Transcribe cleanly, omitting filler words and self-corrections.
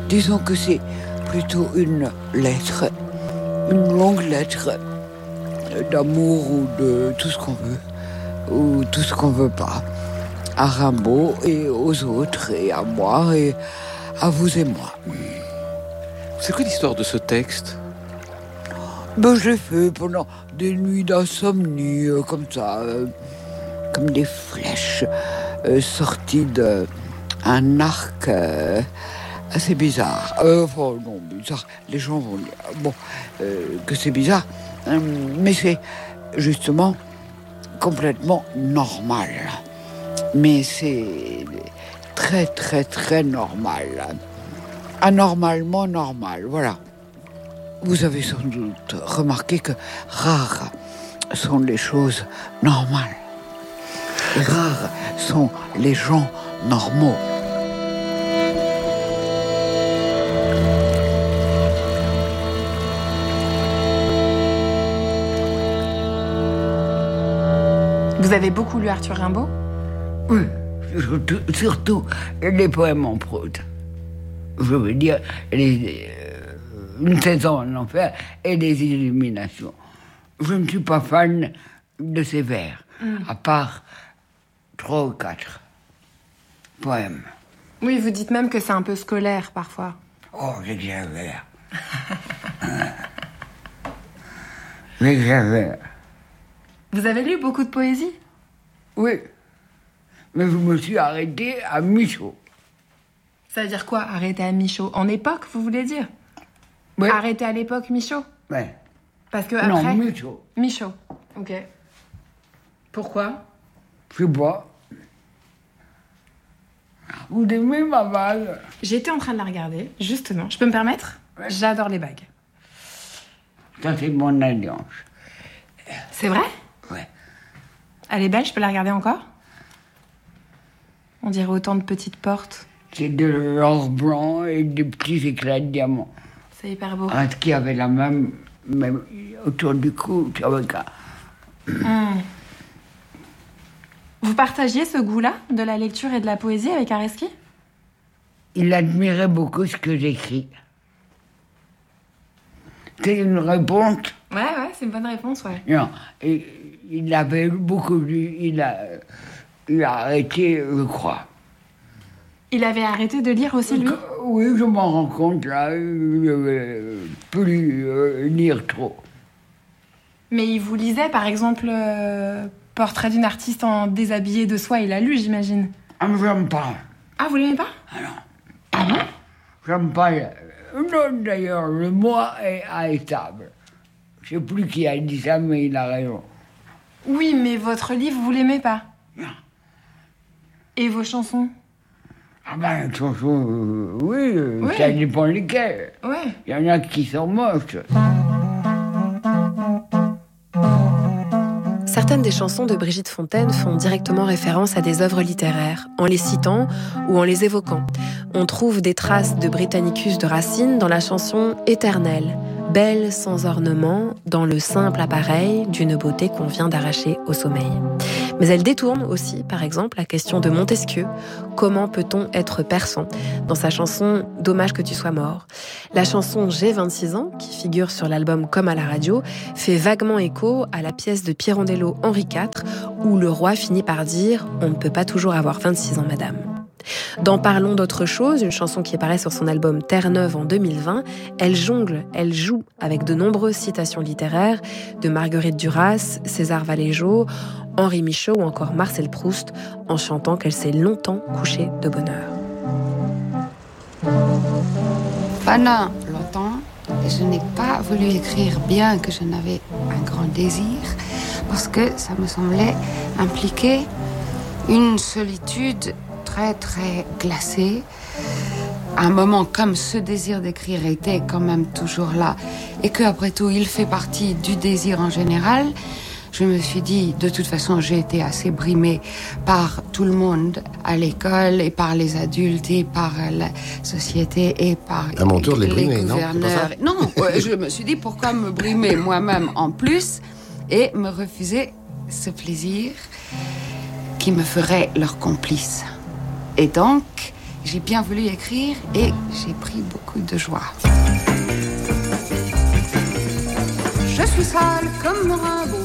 Disons que c'est plutôt une lettre, une longue lettre d'amour ou de tout ce qu'on veut, ou tout ce qu'on veut pas, à Rimbaud et aux autres, et à moi, et à vous et moi. C'est quoi l'histoire de ce texte ? J'ai fait pendant des nuits d'insomnie, comme ça, comme des flèches sorties d'un arc assez bizarre. Non, bizarre, les gens vont dire que c'est bizarre, mais c'est justement complètement normal. Mais c'est très, très, très normal. Anormalement normal, voilà. Vous avez sans doute remarqué que rares sont les choses normales. Rares sont les gens normaux. Vous avez beaucoup lu Arthur Rimbaud ? Oui, surtout les poèmes en prose. Je veux dire, une saison en enfer et des illuminations. Je ne suis pas fan de ces vers, à part 3 ou 4 poèmes. Oui, vous dites même que c'est un peu scolaire parfois. Oh, j'exagère. J'exagère. Vous avez lu beaucoup de poésie ? Oui, mais je me suis arrêté à Michaud. Ça veut dire quoi, arrêter à Michaud ? En époque, vous voulez dire ? Oui. Arrêter à l'époque Michaud ? Oui. Parce que Non, après... Michaud. Michaud, ok. Pourquoi ? Je sais pas. Vous aimez ma bague ? J'étais en train de la regarder, justement. Je peux me permettre ? Ouais. J'adore les bagues. Ça, c'est mon alliance. C'est vrai ? Ouais. Elle est belle, je peux la regarder encore ? On dirait autant de petites portes. C'est de l'or blanc et des petits éclats de diamants. C'est hyper beau. Un qui avait la même autour du cou, avec un... Vous partagiez ce goût-là de la lecture et de la poésie avec Areski ? Il admirait beaucoup ce que j'écris. C'est une réponse. Ouais, c'est une bonne réponse, ouais. Non, il avait beaucoup lu, il a arrêté, je crois. Il avait arrêté de lire aussi, lui ? Oui, je m'en rends compte, là, je ne plus lire trop. Mais il vous lisait, par exemple, Portrait d'une artiste en déshabillé de soie, il a lu, j'imagine. Ah, mais j'aime pas. Ah, vous l'aimez pas ? Ah non. Ah non ? J'aime pas. Non, d'ailleurs, le mot est haïtable. Je ne sais plus qui a dit ça, mais il a raison. Oui, mais votre livre, vous l'aimez pas ? Non. Et vos chansons ? Ah ben, les chansons, oui, ça dépend lesquelles. Ouais. Il y en a qui sont moches. Certaines des chansons de Brigitte Fontaine font directement référence à des œuvres littéraires, en les citant ou en les évoquant. On trouve des traces de Britannicus de Racine dans la chanson « Éternelle », belle sans ornement, dans le simple appareil d'une beauté qu'on vient d'arracher au sommeil. Mais elle détourne aussi, par exemple, la question de Montesquieu. Comment peut-on être persan ? Dans sa chanson « Dommage que tu sois mort ». La chanson « J'ai 26 ans », qui figure sur l'album Comme à la radio, fait vaguement écho à la pièce de Pirandello Henri IV, où le roi finit par dire « On ne peut pas toujours avoir 26 ans, madame ». Dans Parlons d'autre chose, une chanson qui apparaît sur son album Terre-Neuve en 2020, elle jongle, elle joue avec de nombreuses citations littéraires de Marguerite Duras, César Valéjo, Henri Michaud ou encore Marcel Proust, en chantant qu'elle s'est longtemps couchée de bonheur. Pendant longtemps, je n'ai pas voulu écrire, bien que je n'avais un grand désir, parce que ça me semblait impliquer une solitude très, très glacée. À un moment comme ce désir d'écrire était quand même toujours là, et qu'après tout, il fait partie du désir en général, je me suis dit, de toute façon, j'ai été assez brimée par tout le monde à l'école, et par les adultes, et par la société, et par à mon tour de les brimer, gouverneurs. Non, je me suis dit, pourquoi me brimer moi-même en plus, et me refuser ce plaisir qui me ferait leur complice. Et donc, J'ai bien voulu écrire et j'ai pris beaucoup de joie. Je suis sale comme Rimbaud.